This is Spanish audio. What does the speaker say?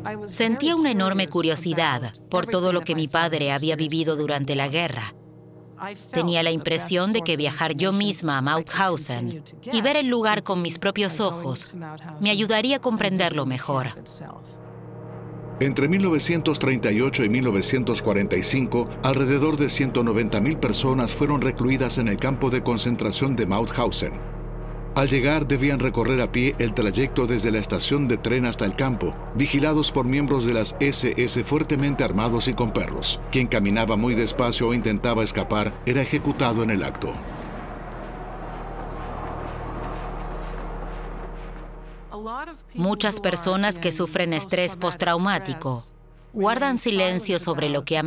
Sentía una enorme curiosidad por todo lo que mi padre había vivido durante la guerra. Tenía la impresión de que viajar yo misma a Mauthausen y ver el lugar con mis propios ojos me ayudaría a comprenderlo mejor. Entre 1938 y 1945, alrededor de 190.000 personas fueron recluidas en el campo de concentración de Mauthausen. Al llegar, debían recorrer a pie el trayecto desde la estación de tren hasta el campo, vigilados por miembros de las SS fuertemente armados y con perros. Quien caminaba muy despacio o intentaba escapar era ejecutado en el acto. Muchas personas que sufren estrés postraumático guardan silencio sobre lo que han